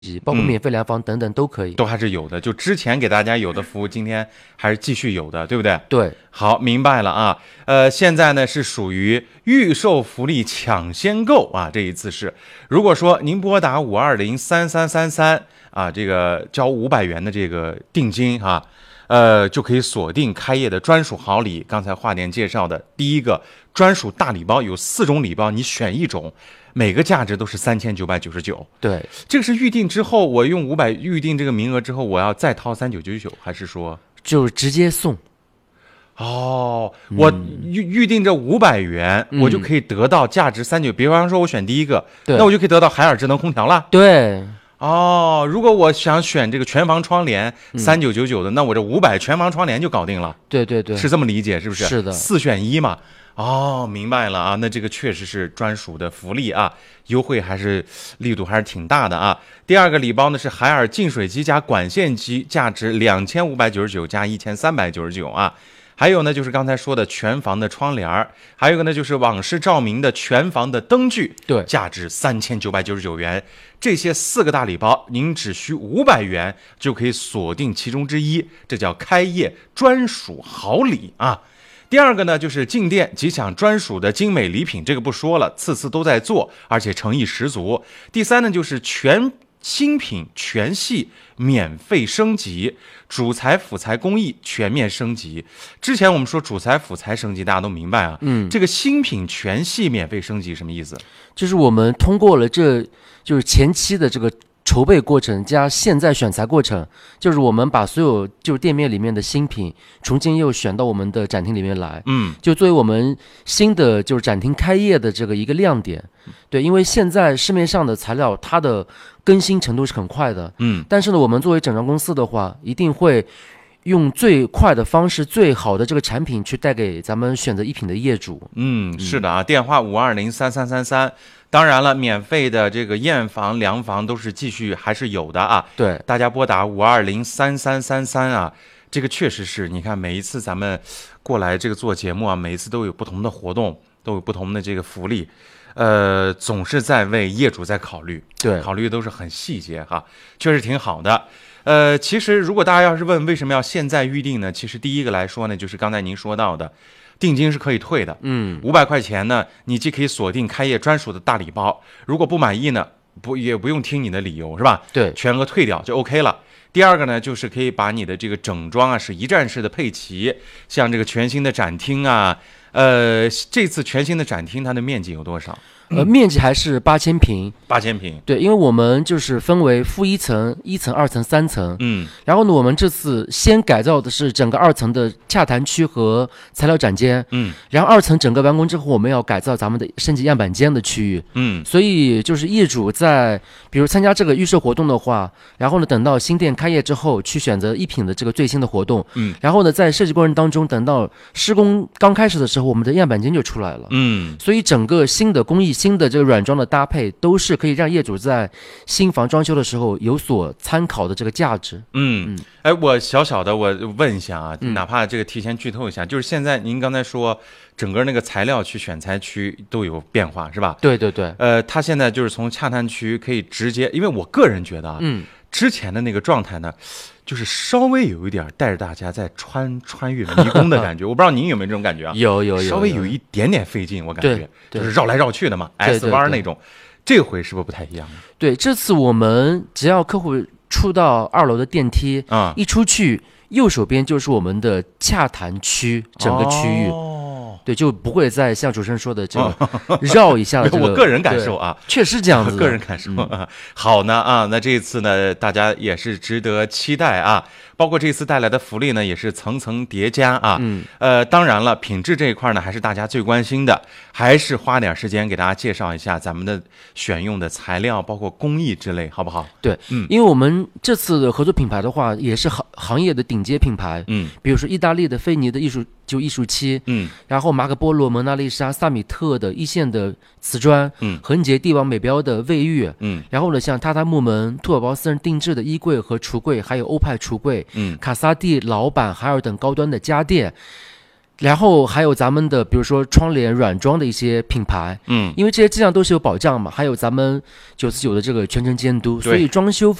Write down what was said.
包括免费量房等等都可以， 都还是有的。就之前给大家有的服务，今天还是继续有的，对不对？ 对， 好，明白了啊。现在呢是属于预售福利抢先购啊，这一次是，如果说您拨打5203333啊，这个交500元的这个定金啊。就可以锁定开业的专属好礼。刚才华电介绍的第一个专属大礼包有4种礼包，你选一种，每个价值都是3999。 对， 这个是预定之后，我用500预定这个名额之后，我要再掏3999，还是说就是直接送？ 哦，我预定这500元，我就可以得到价值39，比方说我选第一个，那我就可以得到海尔智能空调了。 对。 哦，如果我想选这个全房窗帘3999的，那我这500全房窗帘就搞定了。 对对对， 是这么理解是不是？ 是的 ，4选1嘛。哦，明白了啊，那这个确实是专属的福利啊，优惠还是力度还是挺大的啊。第二个礼包呢是海尔净水机加管线机，价值2599加1399啊。还有呢，就是刚才说的全房的窗帘儿，还有一个呢，就是网式照明的全房的灯具， 对， 价值3999元。这些4个大礼包，您只需500元就可以锁定其中之一，这叫开业专属好礼啊。第二个呢，就是进店即享专属的精美礼品，这个不说了，次次都在做，而且诚意十足。第三呢，就是全新品全系免费升级，主材辅材工艺全面升级。之前我们说主材辅材升级，大家都明白啊。这个新品全系免费升级什么意思？ 就是我们通过了就是前期的这个筹备过程加现在选材过程，就是我们把所有就是店面里面的新品重新又选到我们的展厅里面来，就作为我们新的就是展厅开业的这个一个亮点。对，因为现在市面上的材料它的更新程度是很快的，但是呢，我们作为整装公司的话，一定会用最快的方式、最好的这个产品去带给咱们选择一品的业主。 是的啊，电话5203333。当然了，免费的这个验房、量房都是继续还是有的啊。 对， 大家拨打5203333啊，这个确实是你看每一次咱们过来这个做节目啊，每一次都有不同的活动，都有不同的这个福利，总是在为业主在考虑， 对， 考虑都是很细节哈，确实挺好的。其实如果大家要是问为什么要现在预定呢？其实第一个来说呢，就是刚才您说到的。定金是可以退的，500块钱呢，你既可以锁定开业专属的大礼包，如果不满意呢，也不用听你的理由是吧？ 对， 全额退掉就 OK 了。第二个呢，就是可以把你的这个整装啊是一站式的配齐，像这个全新的展厅啊，这次全新的展厅它的面积有多少？ 面积还是8000平 ，8000平。 对，因为我们就是分为负1层、1层、2层、3层。然后呢，我们这次先改造的是整个2层的洽谈区和材料展间。然后2层整个完工之后，我们要改造咱们的升级样板间的区域。所以就是业主在比如参加这个预售活动的话，然后呢，等到新店开业之后，去选择一品的这个最新的活动。然后呢，在设计过程当中，等到施工刚开始的时候，我们的样板间就出来了。所以整个新的工艺。新的这个软装的搭配都是可以让业主在新房装修的时候有所参考的这个价值。 我小小的我问一下啊，哪怕这个提前剧透一下，就是现在您刚才说整个那个材料区、选材区都有变化是吧？ 对对对。 它现在就是从洽谈区可以直接，因为我个人觉得啊，之前的那个状态呢，就是稍微有一点带着大家在穿越迷宫的感觉。我不知道您有没有这种感觉啊？ 有， 稍微有一点点费劲，我感觉就是绕来绕去的嘛，S 弯那种。这回是不是不太一样？ 对，这次我们只要客户出到2楼的电梯一出去，右手边就是我们的洽谈区，整个区域。对，就不会再像主持人说的这个绕一下的我个人感受啊， 确实这样子。 个人感受好呢啊，那这一次呢，大家也是值得期待啊。包括这次带来的福利呢，也是层层叠加啊。当然了，品质这一块呢，还是大家最关心的，还是花点时间给大家介绍一下咱们的选用的材料，包括工艺之类，好不好？ 对，因为我们这次的合作品牌的话，也是行业的顶尖品牌。比如说意大利的菲尼的艺术漆，然后马可波罗、蒙娜丽莎、萨米特的一线的瓷砖，恒洁帝王美标的卫浴，然后呢，像榻榻木门、兔宝宝私人定制的衣柜和橱柜，还有欧派橱柜，卡萨帝、老板、海尔等高端的家电。 然后还有咱们的比如说窗帘软装的一些品牌，因为这些质量都是有保障嘛，还有咱们949的这个全程监督，所以装修